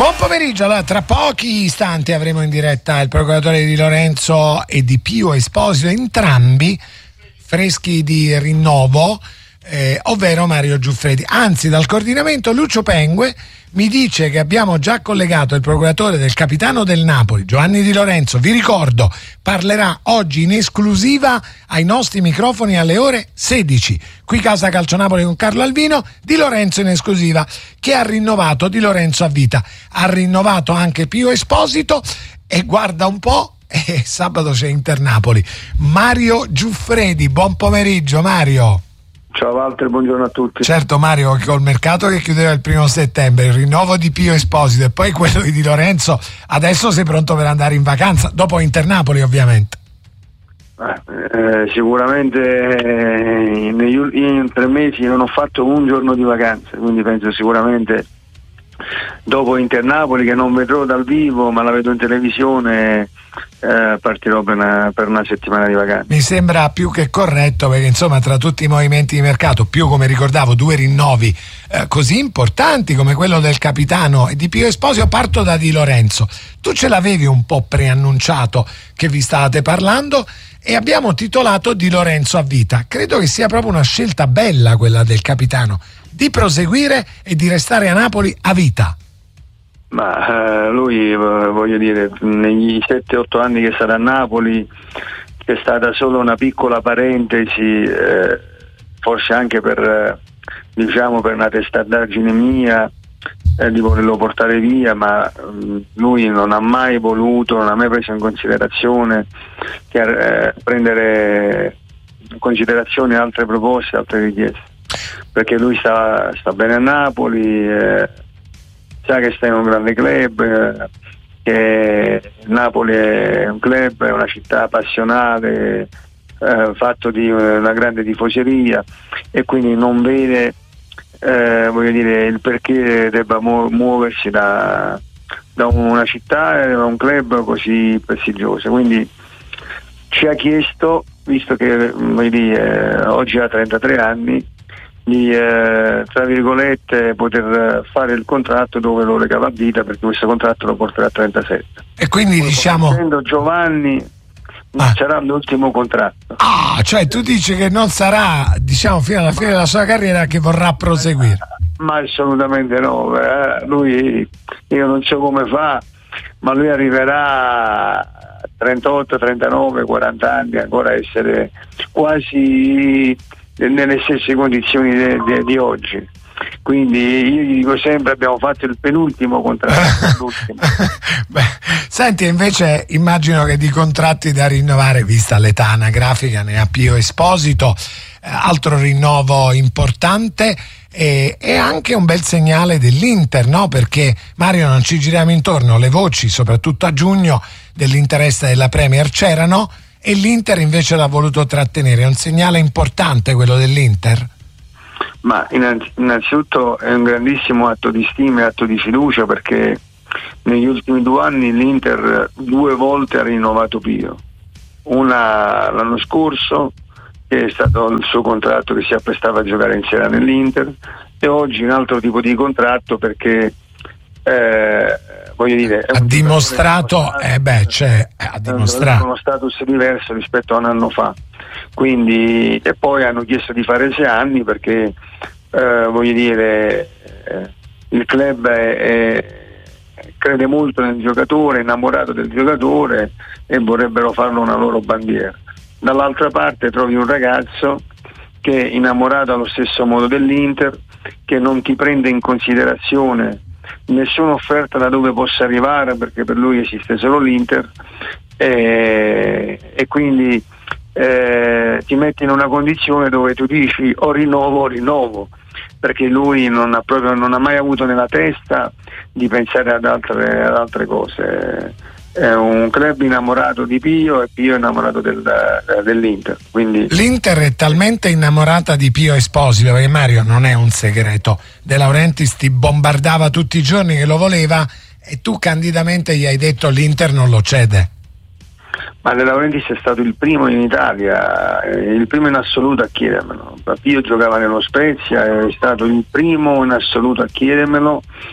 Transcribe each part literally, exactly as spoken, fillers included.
Buon pomeriggio, allora tra pochi istanti avremo in diretta il procuratore Di Lorenzo e di Pio Esposito, entrambi freschi di rinnovo, eh, ovvero Mario Giuffredi. Anzi, dal coordinamento Lucio Pengue mi dice che abbiamo già collegato il procuratore del capitano del Napoli, Giovanni Di Lorenzo. Vi ricordo, parlerà oggi in esclusiva ai nostri microfoni alle ore sedici. Qui Casa Calcio Napoli con Carlo Alvino, Di Lorenzo in esclusiva, che ha rinnovato Di Lorenzo a vita. Ha rinnovato anche Pio Esposito e guarda un po', eh, sabato c'è Inter Napoli. Mario Giuffredi, buon pomeriggio Mario. Ciao Walter, buongiorno a tutti. Certo Mario, col mercato che chiudeva il primo settembre, il rinnovo di Pio Esposito e poi quello di Di Lorenzo, adesso sei pronto per andare in vacanza, dopo Inter Napoli ovviamente. Eh, sicuramente eh, negli ultimi tre mesi non ho fatto un giorno di vacanza, quindi penso sicuramente dopo Inter Napoli, che non vedrò dal vivo ma la vedo in televisione, eh, partirò per una, per una settimana di vacanza. Mi sembra più che corretto, perché insomma tra tutti i movimenti di mercato, più come ricordavo due rinnovi eh, così importanti come quello del capitano e di Pio Esposito, parto da Di Lorenzo. Tu ce l'avevi un po' preannunciato che vi state parlando e abbiamo titolato Di Lorenzo a vita. Credo che sia proprio una scelta bella quella del capitano, di proseguire e di restare a Napoli a vita. Ma eh, lui, eh, voglio dire, negli sette otto anni che sarà a Napoli, che è stata solo una piccola parentesi, eh, forse anche per, eh, diciamo, per una testardaggine mia, eh, di volerlo portare via, ma mh, lui non ha mai voluto, non ha mai preso in considerazione che, eh, prendere in considerazione altre proposte, altre richieste, perché lui sta, sta bene a Napoli, eh, sa che sta in un grande club, eh, che Napoli è un club, è una città passionale, eh, fatto di una grande tifoseria, e quindi non vede, eh, voglio dire, il perché debba mu- muoversi da, da una città, da un club così prestigioso. Quindi ci ha chiesto, visto che voglio dire, oggi ha trentatré anni, di eh, tra virgolette poter fare il contratto dove lo legava a vita, perché questo contratto lo porterà a trentasette. E quindi poi, diciamo, essendo Giovanni, ah. sarà l'ultimo contratto. Ah, cioè tu dici che non sarà, diciamo, fino alla fine della sua carriera che vorrà proseguire? Ma assolutamente no, eh, lui, io non so come fa, ma lui arriverà a trentotto, trentanove, quaranta anni ancora a essere quasi nelle stesse condizioni de, de, di oggi. Quindi io gli dico sempre, abbiamo fatto il penultimo contratto. l'ultimo. Beh, senti, invece immagino che di contratti da rinnovare, vista l'età anagrafica, ne ha Pio Esposito, eh, altro rinnovo importante, e, e anche un bel segnale dell'Inter, no? Perché Mario, non ci giriamo intorno, le voci soprattutto a giugno dell'interesse della Premier c'erano e l'Inter invece l'ha voluto trattenere. È un segnale importante quello dell'Inter? Ma innanzitutto è un grandissimo atto di stima e atto di fiducia, perché negli ultimi due anni l'Inter due volte ha rinnovato Pio, una l'anno scorso, che è stato il suo contratto, che si apprestava a giocare in Serie A nell'Inter, e oggi un altro tipo di contratto, perché eh, voglio dire, ha dimostrato, eh beh, c'è, ha dimostrato uno status diverso rispetto a un anno fa. Quindi, e poi hanno chiesto di fare sei anni perché eh, voglio dire, eh, il club è, è, crede molto nel giocatore, è innamorato del giocatore e vorrebbero farlo una loro bandiera. Dall'altra parte trovi un ragazzo che è innamorato allo stesso modo dell'Inter, che non ti prende in considerazione nessuna offerta da dove possa arrivare, perché per lui esiste solo l'Inter, e, e quindi eh, ti metti in una condizione dove tu dici o rinnovo o rinnovo, perché lui non ha proprio non ha mai avuto nella testa di pensare ad altre, ad altre cose. È un club innamorato di Pio e Pio è innamorato del, dell'Inter. Quindi l'Inter è talmente innamorata di Pio Esposito, perché Mario, non è un segreto, De Laurentiis ti bombardava tutti i giorni che lo voleva e tu candidamente gli hai detto l'Inter non lo cede. Ma De Laurentiis è stato il primo in Italia, il primo in assoluto a chiedermelo. Pio giocava nello Spezia, è stato il primo in assoluto a chiedermelo,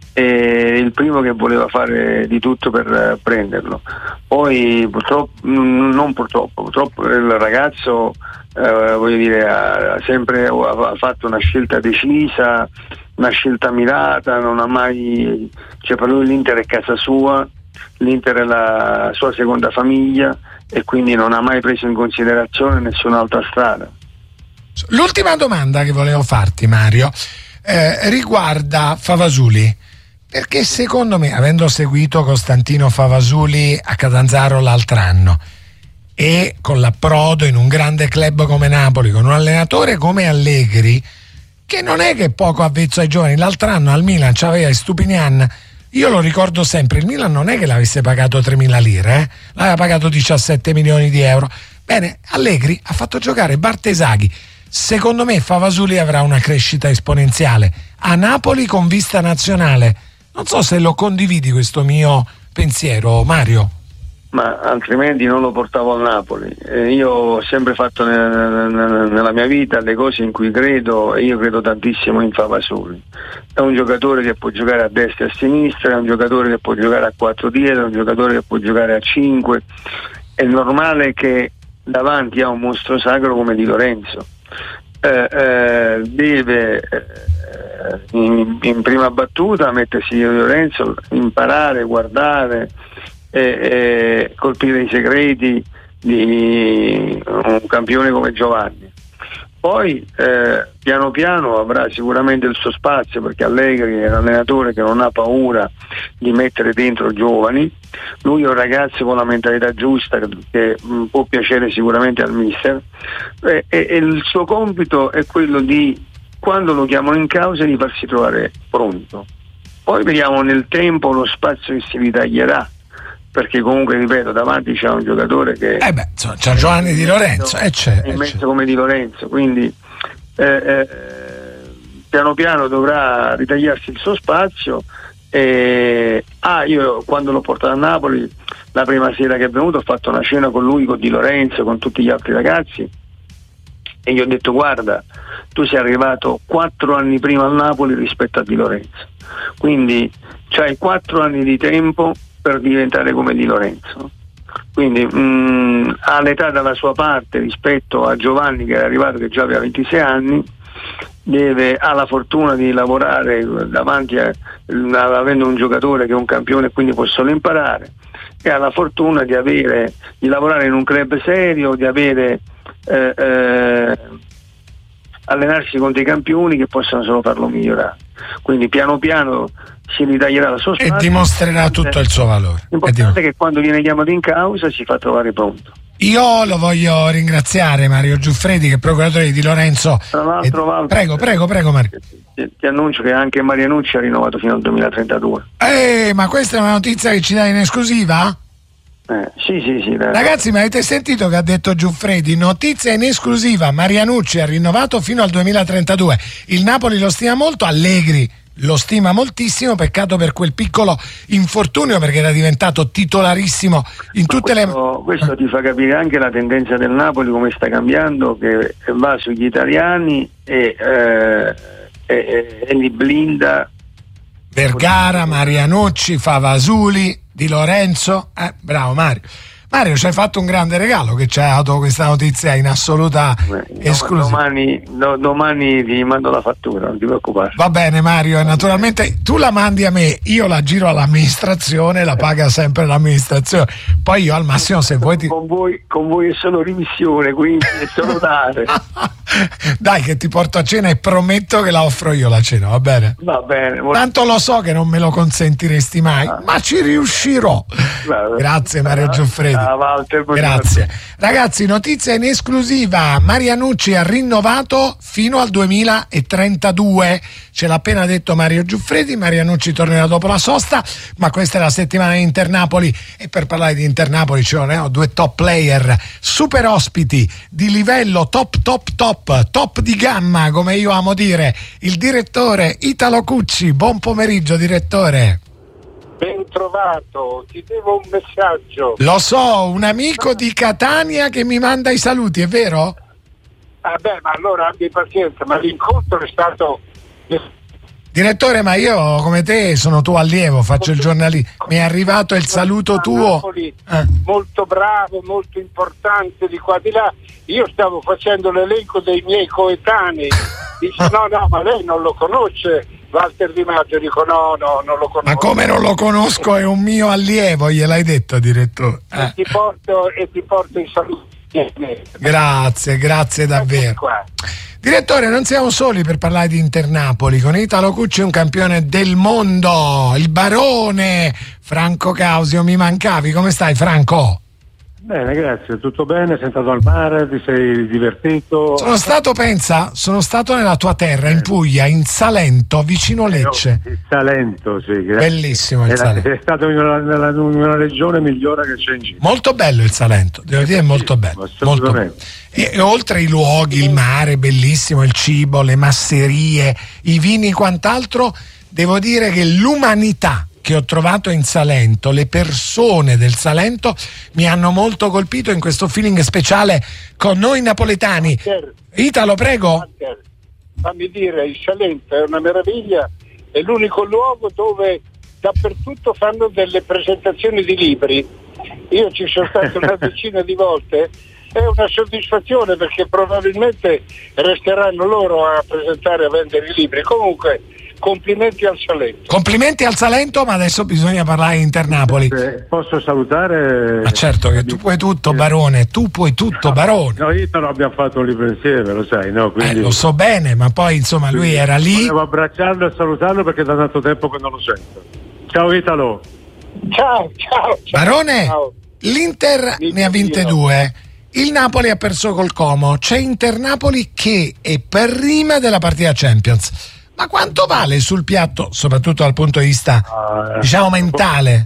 e il primo che voleva fare di tutto per uh, prenderlo. Poi purtroppo, mh, non purtroppo, purtroppo il ragazzo uh, voglio dire ha sempre ha fatto una scelta decisa, una scelta mirata, non ha mai, cioè per lui l'Inter è casa sua, l'Inter è la sua seconda famiglia e quindi non ha mai preso in considerazione nessun'altra strada. L'ultima domanda che volevo farti, Mario, eh, riguarda Favasuli, perché secondo me, avendo seguito Costantino Favasuli a Catanzaro l'altro anno e con l'approdo in un grande club come Napoli, con un allenatore come Allegri, che non è che è poco avvezzo ai giovani, l'altro anno al Milan c'aveva Stupinian, io lo ricordo sempre, il Milan non è che l'avesse pagato tremila lire, eh? L'aveva pagato diciassette milioni di euro. Bene, Allegri ha fatto giocare Bartesaghi. Secondo me Favasuli avrà una crescita esponenziale a Napoli con vista nazionale. Non so se lo condividi questo mio pensiero, Mario. Ma altrimenti non lo portavo al Napoli. Eh, io ho sempre fatto ne- ne- nella mia vita le cose in cui credo, e io credo tantissimo in Favasuli. È un giocatore che può giocare a destra e a sinistra, è un giocatore che può giocare a quattro dietro, è un giocatore che può giocare a cinque. È normale che davanti a un mostro sacro come Di Lorenzo eh, eh, deve eh, in, in prima battuta mettersi Di Lorenzo, imparare, guardare e, e colpire i segreti di un campione come Giovanni. Poi eh, piano piano avrà sicuramente il suo spazio, perché Allegri è un allenatore che non ha paura di mettere dentro giovani. Lui è un ragazzo con la mentalità giusta che mh, può piacere sicuramente al mister e, e, e il suo compito è quello di, quando lo chiamano in causa, di farsi trovare pronto. Poi vediamo nel tempo lo spazio che si ritaglierà, perché comunque, ripeto, davanti c'è un giocatore che eh beh, insomma, c'è Giovanni Di Lorenzo, è, eh, c'è, è immenso c'è. come Di Lorenzo, quindi eh, eh, piano piano dovrà ritagliarsi il suo spazio. E, ah, io quando l'ho portato a Napoli, la prima sera che è venuto, ho fatto una cena con lui, con Di Lorenzo, con tutti gli altri ragazzi, e gli ho detto: guarda, tu sei arrivato quattro anni prima al Napoli rispetto a Di Lorenzo, quindi c'hai quattro anni di tempo per diventare come Di Lorenzo. Quindi mh, ha l'età dalla sua parte rispetto a Giovanni, che era arrivato che già aveva ventisei anni, deve, ha la fortuna di lavorare davanti a, avendo un giocatore che è un campione e quindi può solo imparare, e ha la fortuna di avere di lavorare in un club serio, di avere eh, eh, allenarsi con dei campioni che possono solo farlo migliorare. Quindi piano piano si ritaglierà la sua spazio e dimostrerà tutto il suo valore. L'importante è che quando viene chiamato in causa si fa trovare pronto. Io lo voglio ringraziare, Mario Giuffredi, che è procuratore di Di Lorenzo. Tra l'altro, e... Walter, prego, prego, prego, Mario. Ti, ti annuncio che anche Marianucci ha rinnovato fino al duemilatrentadue. Eh, ma questa è una notizia che ci dai in esclusiva? Eh, sì, sì, sì. Dai. Ragazzi, ma avete sentito che ha detto Giuffredi? Notizia in esclusiva: Marianucci ha rinnovato fino al duemilatrentadue. Il Napoli lo stima molto, Allegri lo stima moltissimo, peccato per quel piccolo infortunio, perché era diventato titolarissimo in tutte questo, le... Questo ti fa capire anche la tendenza del Napoli, come sta cambiando, che va sugli italiani e, eh, e, e li blinda. Vergara, Marianucci, Favasuli, Di Lorenzo. Eh, bravo Mario. Mario, ci hai fatto un grande regalo, che ci hai dato questa notizia in assoluta esclusiva. Domani, no, domani ti mando la fattura, non ti preoccupare. Va bene Mario, e naturalmente tu la mandi a me, io la giro all'amministrazione, la paga sempre l'amministrazione. Poi io al massimo, se vuoi ti... Con voi, con voi è solo rimissione, quindi è solo dare. Dai, che ti porto a cena e prometto che la offro io la cena, va bene? Va bene. Tanto lo so che non me lo consentiresti mai, ah. ma ci riuscirò. Va Grazie Mario ah, Giuffredi. Ah, Walter, Grazie. Ragazzi, notizia in esclusiva: Marianucci ha rinnovato fino al duemilatrentadue. Ce l'ha appena detto Mario Giuffredi. Marianucci tornerà dopo la sosta, ma questa è la settimana di Internapoli, e per parlare di Internapoli ci sono due top player, super ospiti di livello top top top, top di gamma, come io amo dire, il direttore Italo Cucci. Buon pomeriggio direttore. Ben trovato, ti devo un messaggio. Lo so, un amico di Catania che mi manda i saluti, è vero? Vabbè, ma allora abbi pazienza, ma l'incontro è stato... Direttore, ma io come te sono tuo allievo, faccio il giornalista, mi è arrivato il saluto tuo. Napoli, eh. molto bravo, molto importante di qua di là. Io stavo facendo l'elenco dei miei coetanei. Dice no, no, ma lei non lo conosce Walter Di Maggio. Dico no, no, non lo conosco. Ma come non lo conosco? È un mio allievo, gliel'hai detto, direttore. Eh. E ti porto e ti porto i saluti. Grazie, grazie davvero. Direttore, non siamo soli per parlare di Internapoli. Con Italo Cucci, un campione del mondo, il barone Franco Causio. Mi mancavi, come stai, Franco? Bene, grazie, tutto bene, sei andato al mare, ti sei divertito? Sono stato, pensa, sono stato nella tua terra, in Puglia, in Salento, vicino Lecce. Il Salento, sì. Bellissimo il è Salento. È stato in una, nella, in una regione migliore che c'è in giro. Molto bello il Salento, devo dire, è molto bello. Molto bello. E, e oltre i luoghi, il mare, bellissimo, il cibo, le masserie, i vini e quant'altro, devo dire che l'umanità che ho trovato in Salento, le persone del Salento mi hanno molto colpito in questo feeling speciale con noi napoletani. Italo, prego. Fammi dire, il Salento è una meraviglia, è l'unico luogo dove dappertutto fanno delle presentazioni di libri. Io ci sono stato una decina di volte, è una soddisfazione perché probabilmente resteranno loro a presentare e a vendere i libri. Comunque complimenti al Salento. Complimenti al Salento, ma adesso bisogna parlare di Internapoli. Eh, posso salutare? Ma certo che tu puoi tutto, barone, tu puoi tutto, barone. No, io non abbiamo fatto un libro insieme, lo sai, no? Quindi, eh, lo so bene, ma poi insomma lui era lì. Volevo abbracciarlo e salutarlo perché da tanto tempo che non lo sento. Ciao Italo. Ciao, ciao. ciao Barone, ciao. L'Inter Mi ne ha vinte due. Il Napoli ha perso col Como. C'è Internapoli che è prima della partita Champions. Ma quanto vale sul piatto, soprattutto dal punto di vista, uh, diciamo, mentale?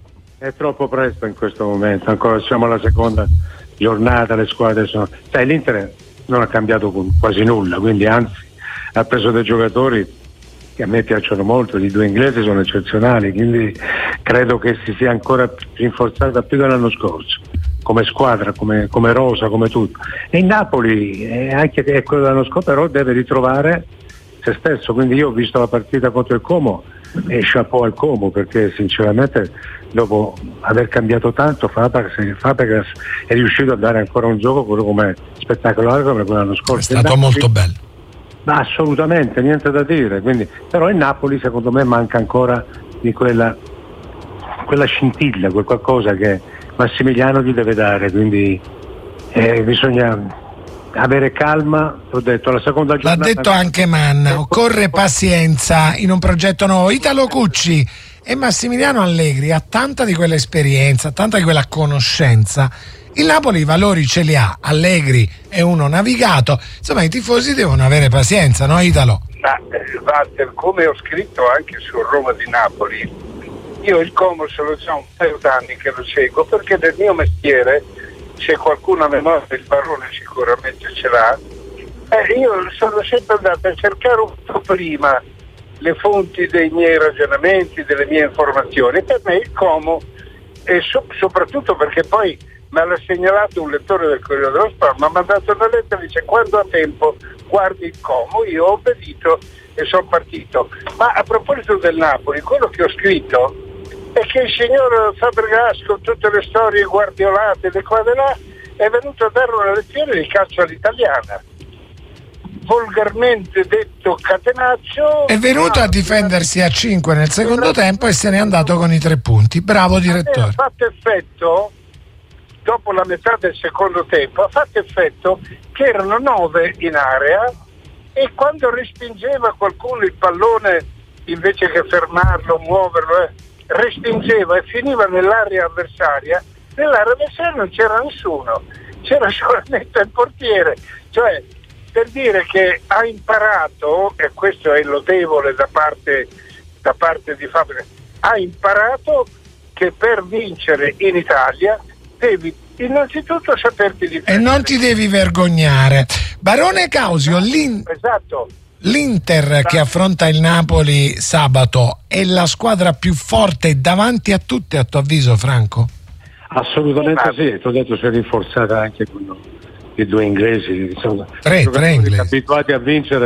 È troppo presto in questo momento, ancora siamo alla seconda giornata, le squadre sono... Sai, l'Inter non ha cambiato quasi nulla, quindi anzi ha preso dei giocatori che a me piacciono molto, i due inglesi sono eccezionali, quindi credo che si sia ancora rinforzata più dell'anno scorso, come squadra, come, come rosa, come tutto. E il Napoli, è anche è quello dell'anno scorso, però deve ritrovare se stesso, quindi io ho visto la partita contro il Como e chapeau al Como, perché sinceramente dopo aver cambiato tanto Fabregas è riuscito a dare ancora un gioco quello come spettacolare come quello dell'anno scorso. È stato molto bello. Ma assolutamente, niente da dire, quindi, però il Napoli secondo me manca ancora di quella, quella scintilla, quel qualcosa che Massimiliano gli deve dare, quindi eh, bisogna avere calma. Ho detto la seconda giornata. L'ha detto anche Manna, occorre pazienza in un progetto nuovo. Italo Cucci e Massimiliano Allegri ha tanta di quell'esperienza, tanta di quella conoscenza. Il Napoli i valori ce li ha, Allegri è uno navigato, insomma i tifosi devono avere pazienza, no Italo? Ma Walter, come ho scritto anche su Roma di Napoli, io il Como sono già un paio d'anni che lo seguo, perché del mio mestiere, se qualcuno a memoria il barone sicuramente ce l'ha, eh, io sono sempre andato a cercare un po' prima le fonti dei miei ragionamenti, delle mie informazioni. Per me il Como, e so, soprattutto perché poi me l'ha segnalato un lettore del Corriere dello Sport, mi ha mandato una lettera e dice: quando ha tempo guardi il Como. Io ho obbedito e sono partito. Ma a proposito del Napoli, quello che ho scritto è che il signor Fabregas, con tutte le storie guardiolate di qua e là, è venuto a dare una lezione di calcio all'italiana, volgarmente detto catenaccio. È venuto a difendersi a cinque nel secondo tempo e se n'è andato con i tre punti. Bravo direttore. Ha fatto effetto, dopo la metà del secondo tempo, ha fatto effetto che erano nove in area e quando respingeva qualcuno il pallone, invece che fermarlo, muoverlo, eh, respingeva e finiva nell'area avversaria. Nell'area avversaria non c'era nessuno, c'era solamente il portiere. Cioè, per dire che ha imparato, e questo è lodevole da parte, da parte di Fabio, ha imparato che per vincere in Italia devi innanzitutto saperti difendere. E non ti devi vergognare. Barone Causio, l'in... esatto. l'Inter esatto. che affronta il Napoli sabato è la squadra più forte davanti a tutte, a tuo avviso, Franco? Assolutamente sì, ti ho detto si è rinforzata anche con i due inglesi, insomma, tre, tre inglesi abituati a vincere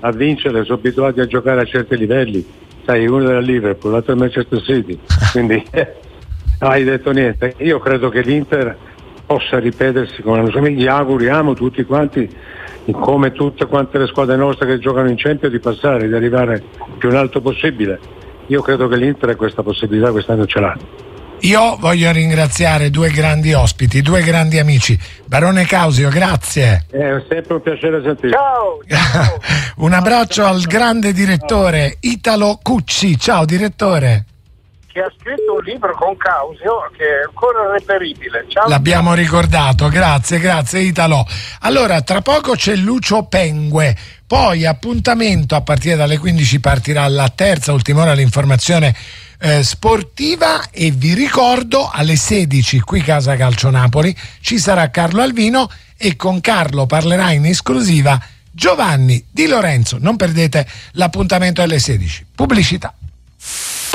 a vincere, sono abituati a giocare a certi livelli, sai, uno della Liverpool, l'altro del Manchester City, quindi non hai detto niente. Io credo che l'Inter possa ripetersi con la gli auguriamo tutti quanti, come tutte quante le squadre nostre che giocano in Champions, di passare, di arrivare più in alto possibile. Io credo che l'Inter questa possibilità quest'anno ce l'ha. Io voglio ringraziare due grandi ospiti, due grandi amici. Barone Causio, grazie. È sempre un piacere sentire. Ciao! Un abbraccio al grande direttore Italo Cucci. Ciao direttore. Che ha scritto un libro con Causio che è ancora reperibile. Ciao. L'abbiamo ricordato, grazie, grazie Italo. Allora, tra poco c'è Lucio Pengue, poi appuntamento a partire dalle quindici partirà la terza, ultima ora l'informazione eh, sportiva, e vi ricordo alle sedici qui Casa Calcio Napoli ci sarà Carlo Alvino e con Carlo parlerà in esclusiva Giovanni Di Lorenzo. Non perdete l'appuntamento alle sedici. Pubblicità.